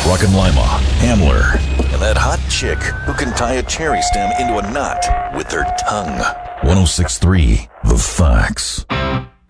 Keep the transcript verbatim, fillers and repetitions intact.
Rockin' Lima, Hamler, and that hot chick who can tie a cherry stem into a knot with her tongue. one oh six point three The Facts.